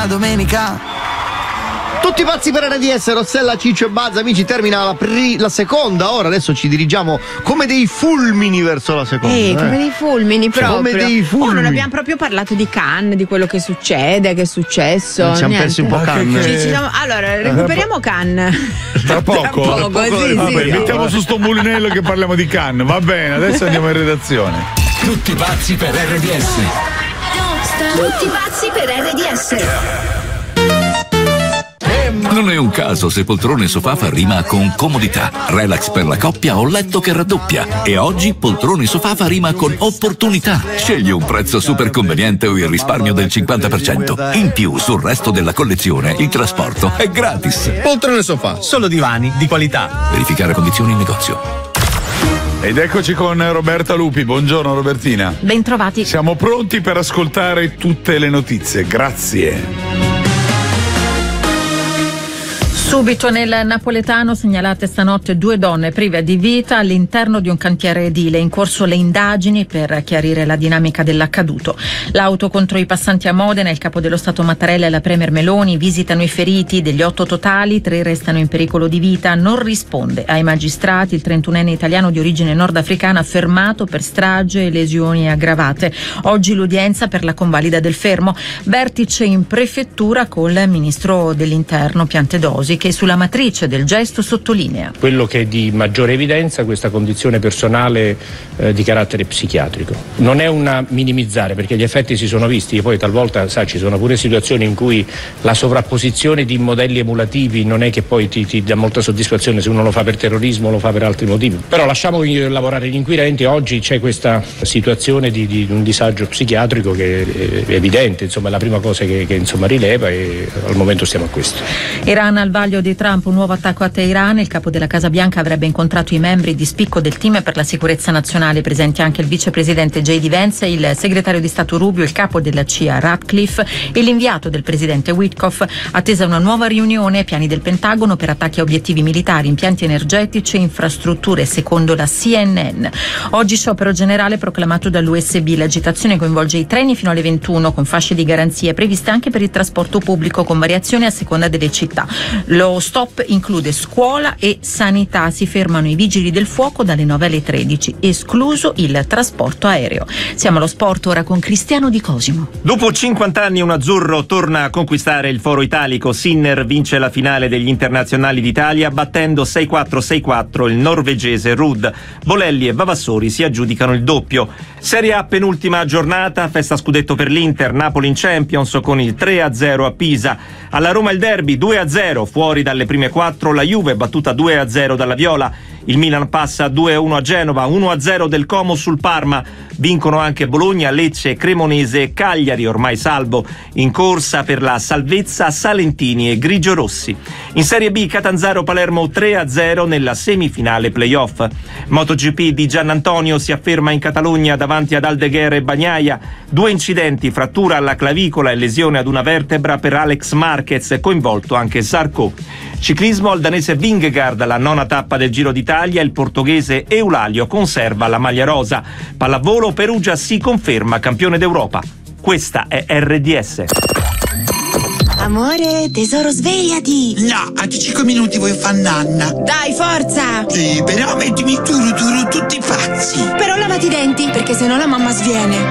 la domenica. Tutti pazzi per RDS, Rossella, Ciccio e Buzz, amici, termina la seconda ora, adesso ci dirigiamo come dei fulmini verso la seconda. Come dei fulmini proprio. Come dei fulmini. Non abbiamo proprio parlato di Cannes, di quello che succede, che è successo. Ci hanno perso un po' Cannes. Allora, recuperiamo Cannes. Tra poco? Sì. Mettiamo su sto mulinello che parliamo di Cannes, va bene, adesso andiamo in redazione. Tutti pazzi per RDS. Tutti pazzi per RDS. Non è un caso se poltrone sofà fa rima con comodità, relax per la coppia o letto che raddoppia. E oggi poltrone sofà fa rima con opportunità. Scegli un prezzo super conveniente o il risparmio del 50%. In più, sul resto della collezione, il trasporto è gratis. Poltrone sofà, solo divani di qualità. Verificare condizioni in negozio. Ed eccoci con Roberta Lupi. Buongiorno Robertina. Bentrovati. Siamo pronti per ascoltare tutte le notizie. Grazie. Subito nel napoletano segnalate stanotte 2 donne prive di vita all'interno di un cantiere edile. In corso le indagini per chiarire la dinamica dell'accaduto. L'auto contro i passanti a Modena, il capo dello Stato Mattarella e la Premier Meloni visitano i feriti. Degli 8 totali, 3 restano in pericolo di vita. Non risponde ai magistrati il 31enne italiano di origine nordafricana fermato per strage e lesioni aggravate. Oggi l'udienza per la convalida del fermo. Vertice in prefettura con il ministro dell'interno Piantedosi, che sulla matrice del gesto sottolinea quello che è di maggiore evidenza, questa condizione personale di carattere psichiatrico. Non è una minimizzare, perché gli effetti si sono visti e poi talvolta ci sono pure situazioni in cui la sovrapposizione di modelli emulativi non è che poi ti dà molta soddisfazione se uno lo fa per terrorismo o lo fa per altri motivi. Però lasciamo lavorare gli inquirenti. Oggi c'è questa situazione di un disagio psichiatrico che è evidente, insomma è la prima cosa che rileva, e al momento stiamo a questo. Iran al vaglio di Trump, un nuovo attacco a Teheran. Il capo della Casa Bianca avrebbe incontrato i membri di spicco del team per la sicurezza nazionale, presenti anche il vicepresidente J.D. Vance, il segretario di Stato Rubio, il capo della CIA Ratcliffe e l'inviato del presidente Witkoff. Attesa una nuova riunione, piani del Pentagono per attacchi a obiettivi militari, impianti energetici e infrastrutture, secondo la CNN. Oggi sciopero generale proclamato dall'USB. L'agitazione coinvolge i treni fino alle 21 con fasce di garanzia previste anche per il trasporto pubblico con variazioni a seconda delle città. Lo stop include scuola e sanità. Si fermano i vigili del fuoco dalle 9 alle 13, escluso il trasporto aereo. Siamo allo sport ora con Cristiano Di Cosimo. Dopo 50 anni un azzurro torna a conquistare il foro italico. Sinner vince la finale degli internazionali d'Italia battendo 6-4-6-4 il norvegese Ruud. Bolelli e Vavassori si aggiudicano il doppio. Serie A penultima giornata, festa scudetto per l'Inter, Napoli in Champions con il 3-0 a Pisa. Alla Roma il derby 2-0, fuori dalle prime 4 la Juve battuta 2-0 dalla Viola. Il Milan passa 2-1 a Genova, 1-0 del Como sul Parma. Vincono anche Bologna, Lecce, Cremonese e Cagliari, ormai salvo. In corsa per la salvezza Salentini e Grigiorossi. In Serie B Catanzaro-Palermo 3-0 nella semifinale playoff. MotoGP di Giannantonio si afferma in Catalogna davanti ad Aldeguer e Bagnaia. 2 incidenti, frattura alla clavicola e lesione ad una vertebra per Alex Marquez, coinvolto anche Zarco. Ciclismo al danese Vingegaard, la 9ª tappa del Giro d'Italia, il portoghese Eulalio conserva la maglia rosa. Pallavolo, Perugia si conferma campione d'Europa. Questa è RDS. Amore, tesoro, svegliati. No, a 5 minuti voglio fare nanna. Dai, forza. Sì, però mettimi tutti pazzi. Però lavati i denti, perché sennò la mamma sviene.